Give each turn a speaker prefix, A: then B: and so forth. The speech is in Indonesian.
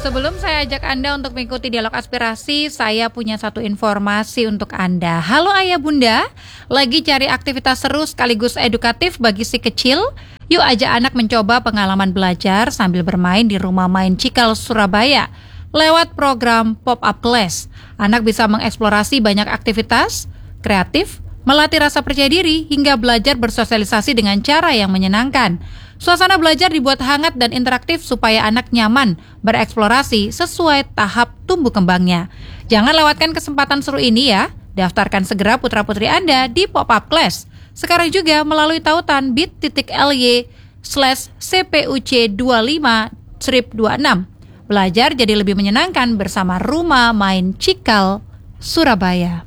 A: Sebelum saya ajak Anda untuk mengikuti dialog aspirasi, saya punya satu informasi untuk Anda. Halo ayah bunda, lagi cari aktivitas seru sekaligus edukatif bagi si kecil? Yuk ajak anak mencoba pengalaman belajar sambil bermain di Rumah Main Cikal, Surabaya. Lewat program Pop-up Class, anak bisa mengeksplorasi banyak aktivitas kreatif, melatih rasa percaya diri, hingga belajar bersosialisasi dengan cara yang menyenangkan. Suasana belajar dibuat hangat dan interaktif supaya anak nyaman bereksplorasi sesuai tahap tumbuh kembangnya. Jangan lewatkan kesempatan seru ini ya. Daftarkan segera putra-putri Anda di Pop-up Class. Sekarang juga melalui tautan bit.ly/cpuc25-26. Belajar jadi lebih menyenangkan bersama Rumah Main Cikal, Surabaya.